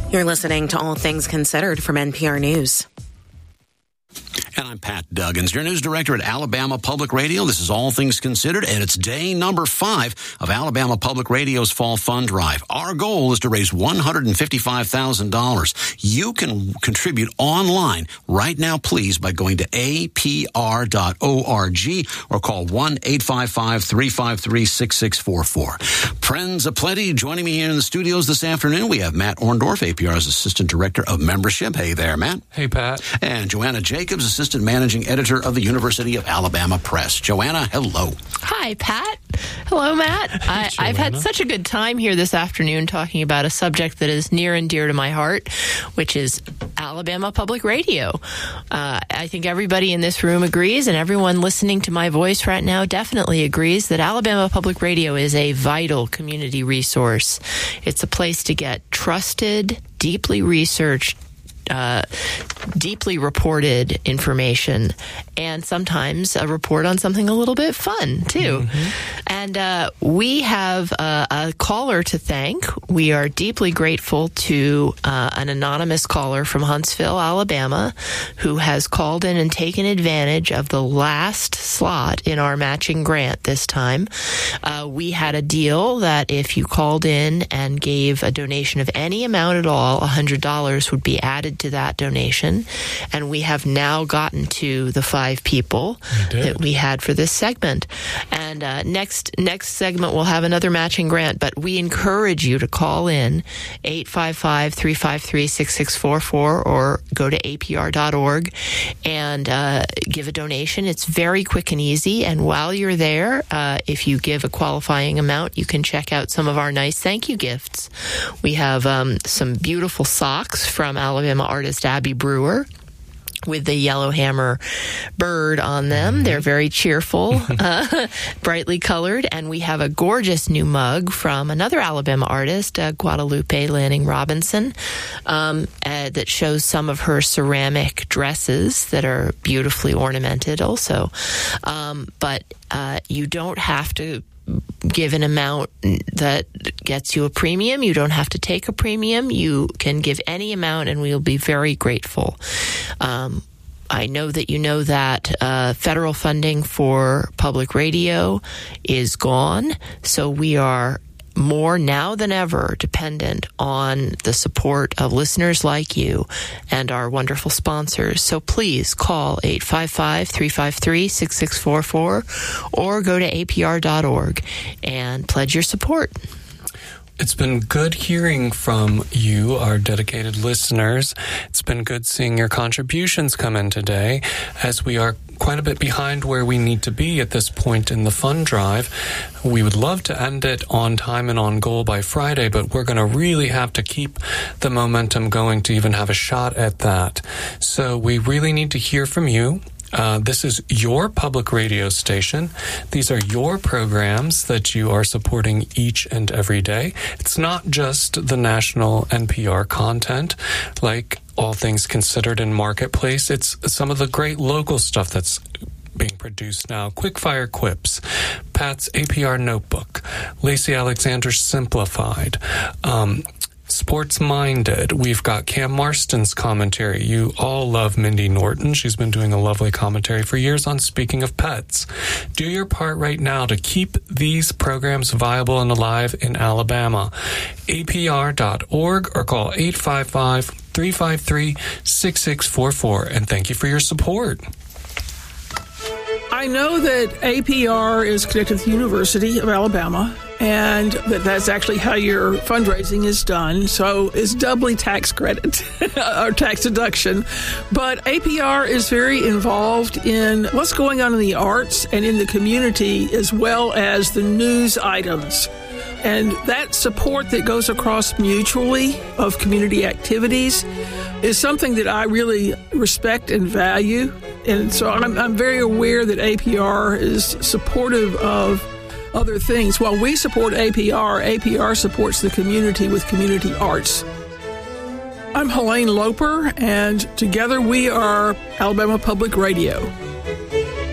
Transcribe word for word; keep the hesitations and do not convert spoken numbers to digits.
You're listening to All Things Considered from N P R News. And I'm Pat Duggins, your news director at Alabama Public Radio. This is All Things Considered, and it's day number five of Alabama Public Radio's Fall Fund Drive. Our goal is to raise one hundred fifty-five thousand dollars. You can contribute online right now, please, by going to A P R dot org or call one eight five five, three five three, six six four four. Friends aplenty. Joining me here in the studios this afternoon, we have Matt Orndorff, A P R's Assistant Director of Membership. Hey there, Matt. Hey, Pat. And Joanna Jacobs, Assistant Managing Editor of the University of Alabama Press. Joanna, hello. Hi, Pat. Hello, Matt. I, I've had such a good time here this afternoon talking about a subject that is near and dear to my heart, which is Alabama Public Radio. Uh, I think everybody in this room agrees, and everyone listening to my voice right now definitely agrees that Alabama Public Radio is a vital community resource. It's a place to get trusted, deeply researched, Uh, deeply reported information, and sometimes a report on something a little bit fun, too. Mm-hmm. And uh, we have uh, a caller to thank. We are deeply grateful to uh, an anonymous caller from Huntsville, Alabama, who has called in and taken advantage of the last slot in our matching grant this time. Uh, we had a deal that if you called in and gave a donation of any amount at all, one hundred dollars would be added to that donation, and we have now gotten to the five people that we had for this segment. And uh, next next segment we'll have another matching grant, but we encourage you to call in eight five five, three five three, six six four four or go to A P R dot org and uh, give a donation. It's very quick and easy, and while you're there, uh, if you give a qualifying amount, you can check out some of our nice thank you gifts. We have um, some beautiful socks from Alabama artist Abby Brewer with the Yellowhammer bird on them. They're very cheerful, uh, brightly colored. And we have a gorgeous new mug from another Alabama artist, uh, Guadalupe Lanning Robinson, um, uh, that shows some of her ceramic dresses that are beautifully ornamented also. Um, but uh, you don't have to give an amount that gets you a premium. You don't have to take a premium. You can give any amount, and we'll be very grateful. Um, I know that you know that uh, federal funding for public radio is gone, so we are more now than ever dependent on the support of listeners like you and our wonderful sponsors. So please call eight five five, three five three, six six four four or go to A P R dot org and pledge your support. It's been good hearing from you, our dedicated listeners. It's been good seeing your contributions come in today, as we are quite a bit behind where we need to be at this point in the fund drive. We would love to end it on time and on goal by Friday, but we're going to really have to keep the momentum going to even have a shot at that. So we really need to hear from you. Uh, this is your public radio station. These are your programs that you are supporting each and every day. It's not just the national N P R content, like All Things Considered in Marketplace. It's some of the great local stuff that's being produced now. Quickfire Quips, Pat's A P R Notebook, Lacey Alexander Simplified, um, Sports Minded. We've got Cam Marston's commentary. You all love Mindy Norton. She's been doing a lovely commentary for years on Speaking of Pets. Do your part right now to keep these programs viable and alive in Alabama. A P R dot org or call eight five five, three five three, six six four four. And thank you for your support. I know that A P R is connected with the University of Alabama, and that that's actually how your fundraising is done. So it's doubly tax credit or tax deduction. But A P R is very involved in what's going on in the arts and in the community, as well as the news items. And that support that goes across mutually of community activities is something that I really respect and value. And so I'm, I'm very aware that A P R is supportive of other things. While we support A P R, A P R supports the community with community arts. I'm Helene Loper, and together we are Alabama Public Radio.